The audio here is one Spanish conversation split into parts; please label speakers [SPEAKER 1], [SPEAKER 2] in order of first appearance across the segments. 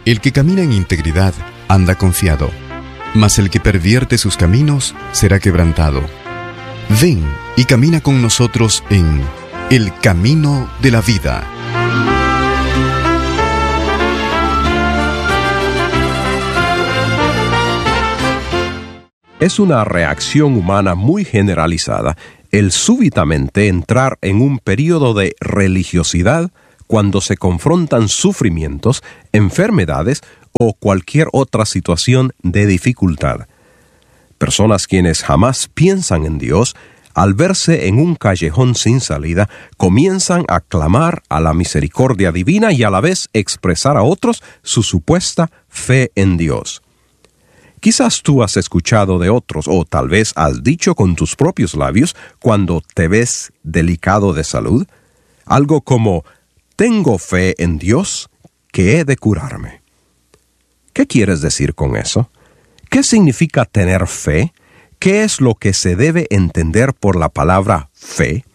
[SPEAKER 1] El que camina en integridad anda confiado, mas el que pervierte sus caminos será quebrantado. Ven y camina con nosotros en El Camino de la Vida.
[SPEAKER 2] Es una reacción humana muy generalizada el súbitamente entrar en un período de religiosidad cuando se confrontan sufrimientos, enfermedades o cualquier otra situación de dificultad. Personas quienes jamás piensan en Dios, al verse en un callejón sin salida, comienzan a clamar a la misericordia divina y a la vez expresar a otros su supuesta fe en Dios. Quizás tú has escuchado de otros, o tal vez has dicho con tus propios labios, cuando te ves delicado de salud, algo como: tengo fe en Dios que he de curarme. ¿Qué quieres decir con eso? ¿Qué significa tener fe? ¿Qué es lo que se debe entender por la palabra fe?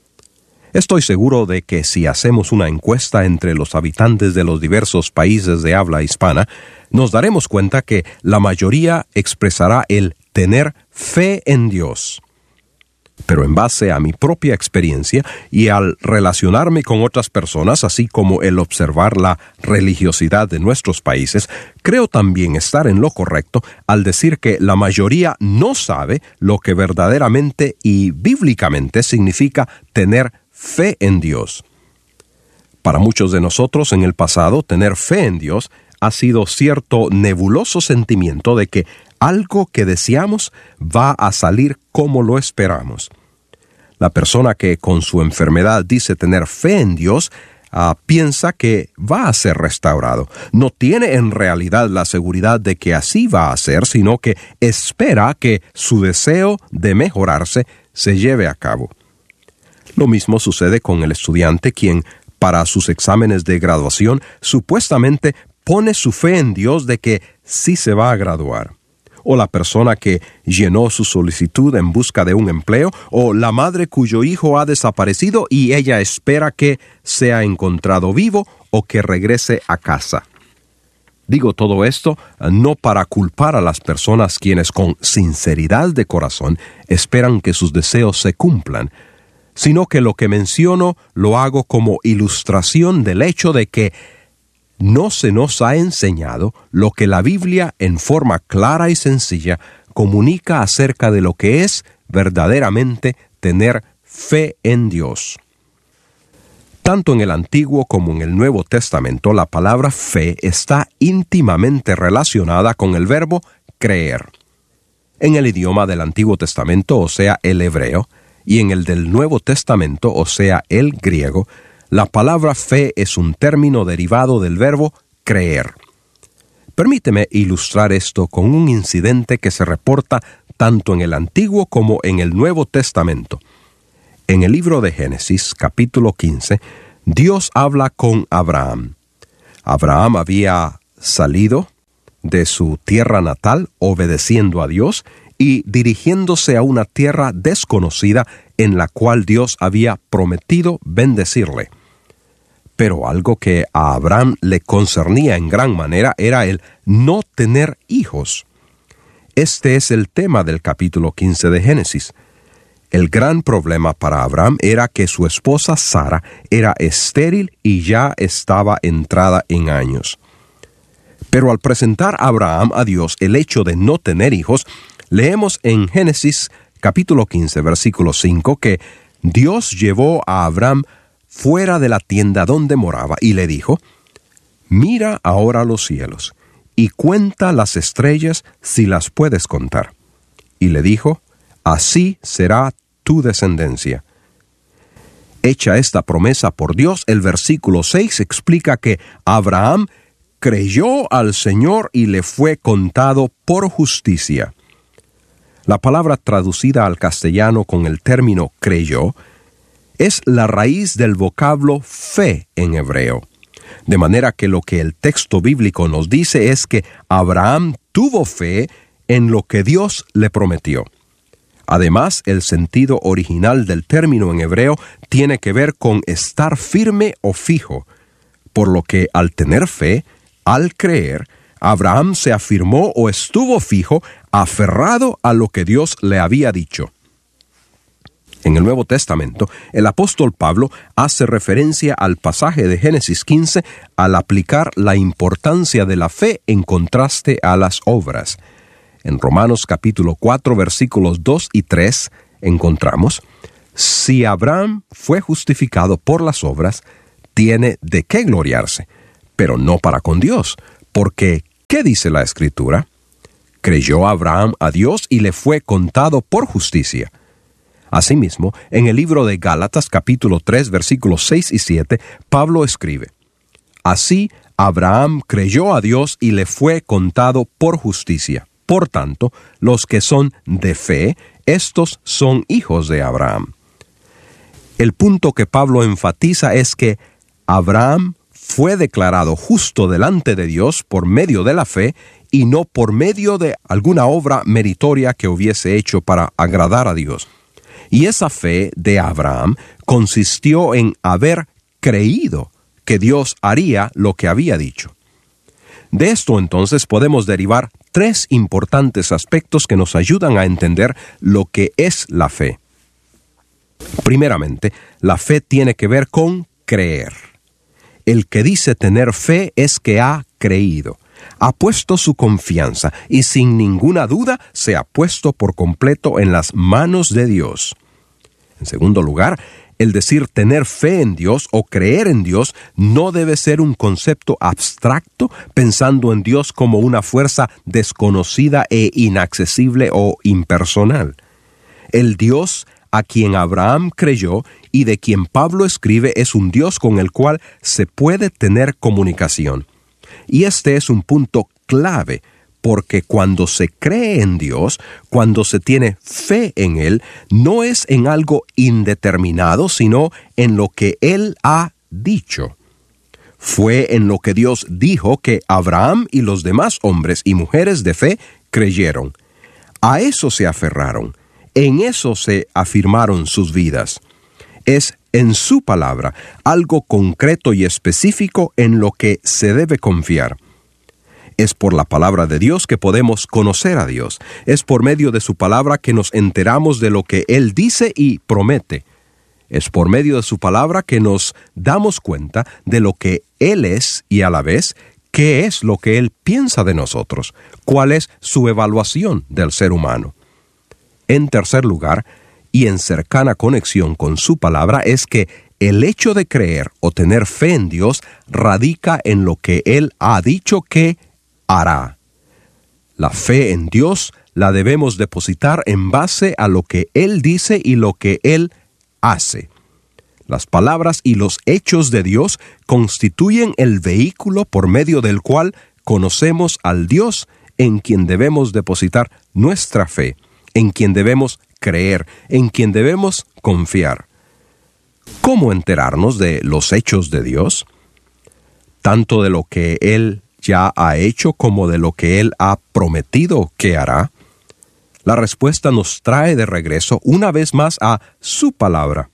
[SPEAKER 2] Estoy seguro de que si hacemos una encuesta entre los habitantes de los diversos países de habla hispana, nos daremos cuenta que la mayoría expresará el tener fe en Dios. Pero en base a mi propia experiencia y al relacionarme con otras personas, así como el observar la religiosidad de nuestros países, creo también estar en lo correcto al decir que la mayoría no sabe lo que verdaderamente y bíblicamente significa tener fe en Dios. Para muchos de nosotros en el pasado, tener fe en Dios ha sido cierto nebuloso sentimiento de que algo que deseamos va a salir como lo esperamos. La persona que con su enfermedad dice tener fe en Dios, piensa que va a ser restaurado. No tiene en realidad la seguridad de que así va a ser, sino que espera que su deseo de mejorarse se lleve a cabo. Lo mismo sucede con el estudiante quien, para sus exámenes de graduación, supuestamente pone su fe en Dios de que sí se va a graduar. O la persona que llenó su solicitud en busca de un empleo, o la madre cuyo hijo ha desaparecido y ella espera que sea encontrado vivo o que regrese a casa. Digo todo esto no para culpar a las personas quienes con sinceridad de corazón esperan que sus deseos se cumplan, sino que lo que menciono lo hago como ilustración del hecho de que no se nos ha enseñado lo que la Biblia, en forma clara y sencilla, comunica acerca de lo que es verdaderamente tener fe en Dios. Tanto en el Antiguo como en el Nuevo Testamento, la palabra fe está íntimamente relacionada con el verbo creer. En el idioma del Antiguo Testamento, o sea, el hebreo, y en el del Nuevo Testamento, o sea, el griego, la palabra fe es un término derivado del verbo creer. Permíteme ilustrar esto con un incidente que se reporta tanto en el Antiguo como en el Nuevo Testamento. En el libro de Génesis, capítulo 15, Dios habla con Abraham. Abraham había salido de su tierra natal obedeciendo a Dios y dirigiéndose a una tierra desconocida en la cual Dios había prometido bendecirle. Pero algo que a Abraham le concernía en gran manera era el no tener hijos. Este es el tema del capítulo 15 de Génesis. El gran problema para Abraham era que su esposa Sara era estéril y ya estaba entrada en años. Pero al presentar Abraham a Dios el hecho de no tener hijos, leemos en Génesis capítulo 15, versículo 5, que Dios llevó a Abraham fuera de la tienda donde moraba y le dijo: «Mira ahora los cielos y cuenta las estrellas si las puedes contar». Y le dijo: «Así será tu descendencia». Hecha esta promesa por Dios, el versículo 6 explica que Abraham creyó al Señor y le fue contado por justicia. La palabra traducida al castellano con el término creyó es la raíz del vocablo fe en hebreo. De manera que lo que el texto bíblico nos dice es que Abraham tuvo fe en lo que Dios le prometió. Además, el sentido original del término en hebreo tiene que ver con estar firme o fijo, por lo que al tener fe, Al creer, Abraham se afirmó o estuvo fijo, aferrado a lo que Dios le había dicho. En el Nuevo Testamento, el apóstol Pablo hace referencia al pasaje de Génesis 15 al aplicar la importancia de la fe en contraste a las obras. En Romanos capítulo 4, versículos 2 y 3, encontramos: si Abraham fue justificado por las obras, tiene de qué gloriarse, pero no para con Dios, porque, ¿qué dice la Escritura? Creyó Abraham a Dios y le fue contado por justicia. Asimismo, en el libro de Gálatas capítulo 3, versículos 6 y 7, Pablo escribe: así Abraham creyó a Dios y le fue contado por justicia. Por tanto, los que son de fe, estos son hijos de Abraham. El punto que Pablo enfatiza es que Abraham fue declarado justo delante de Dios por medio de la fe y no por medio de alguna obra meritoria que hubiese hecho para agradar a Dios. Y esa fe de Abraham consistió en haber creído que Dios haría lo que había dicho. De esto entonces podemos derivar 3 importantes aspectos que nos ayudan a entender lo que es la fe. Primeramente, la fe tiene que ver con creer. El que dice tener fe es que ha creído, ha puesto su confianza y sin ninguna duda se ha puesto por completo en las manos de Dios. En segundo lugar, el decir tener fe en Dios o creer en Dios no debe ser un concepto abstracto pensando en Dios como una fuerza desconocida e inaccesible o impersonal. El Dios a quien Abraham creyó y de quien Pablo escribe es un Dios con el cual se puede tener comunicación. Y este es un punto clave, porque cuando se cree en Dios, cuando se tiene fe en Él, no es en algo indeterminado, sino en lo que Él ha dicho. Fue en lo que Dios dijo que Abraham y los demás hombres y mujeres de fe creyeron. A eso se aferraron, en eso se afirmaron sus vidas. Es en su palabra, algo concreto y específico en lo que se debe confiar. Es por la palabra de Dios que podemos conocer a Dios. Es por medio de su palabra que nos enteramos de lo que Él dice y promete. Es por medio de su palabra que nos damos cuenta de lo que Él es y a la vez qué es lo que Él piensa de nosotros, cuál es su evaluación del ser humano. En tercer lugar, y en cercana conexión con su palabra, es que el hecho de creer o tener fe en Dios radica en lo que Él ha dicho que hará. La fe en Dios la debemos depositar en base a lo que Él dice y lo que Él hace. Las palabras y los hechos de Dios constituyen el vehículo por medio del cual conocemos al Dios en quien debemos depositar nuestra fe, en quien debemos creer, en quien debemos confiar. ¿Cómo enterarnos de los hechos de Dios? Tanto de lo que Él ya ha hecho como de lo que Él ha prometido que hará. La respuesta nos trae de regreso una vez más a su palabra.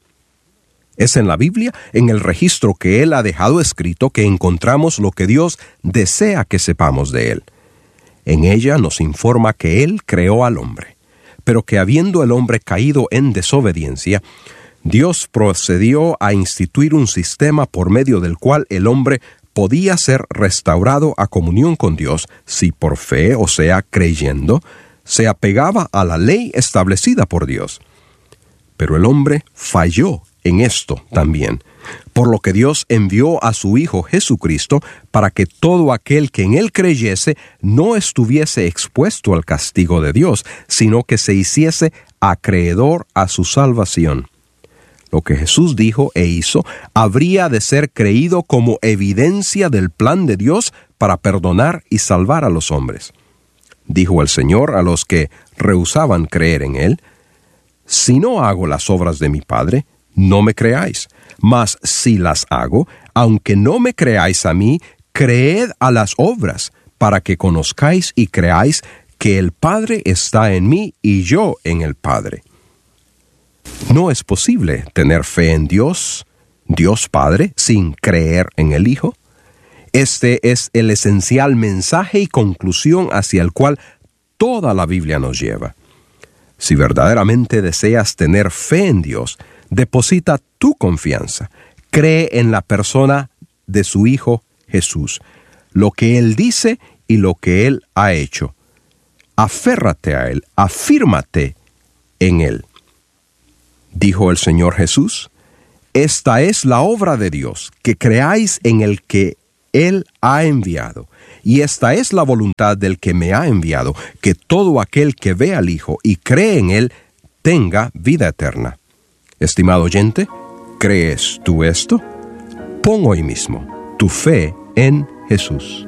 [SPEAKER 2] Es en la Biblia, en el registro que Él ha dejado escrito, que encontramos lo que Dios desea que sepamos de Él. En ella nos informa que Él creó al hombre, pero que habiendo el hombre caído en desobediencia, Dios procedió a instituir un sistema por medio del cual el hombre podía ser restaurado a comunión con Dios si por fe, o sea, creyendo, se apegaba a la ley establecida por Dios. Pero el hombre falló en esto también, por lo que Dios envió a su Hijo Jesucristo para que todo aquel que en Él creyese no estuviese expuesto al castigo de Dios, sino que se hiciese acreedor a su salvación. Lo que Jesús dijo e hizo habría de ser creído como evidencia del plan de Dios para perdonar y salvar a los hombres. Dijo el Señor a los que rehusaban creer en Él: si no hago las obras de mi Padre, no me creáis, mas si las hago, aunque no me creáis a mí, creed a las obras, para que conozcáis y creáis que el Padre está en mí y yo en el Padre. No es posible tener fe en Dios, Dios Padre, sin creer en el Hijo. Este es el esencial mensaje y conclusión hacia el cual toda la Biblia nos lleva. Si verdaderamente deseas tener fe en Dios, deposita tu confianza. Cree en la persona de su Hijo Jesús, lo que Él dice y lo que Él ha hecho. Aférrate a Él, afírmate en Él. Dijo el Señor Jesús: esta es la obra de Dios, que creáis en el que Él ha enviado. Y esta es la voluntad del que me ha enviado, que todo aquel que ve al Hijo y cree en Él tenga vida eterna. Estimado oyente, ¿crees tú esto? Pon hoy mismo tu fe en Jesús.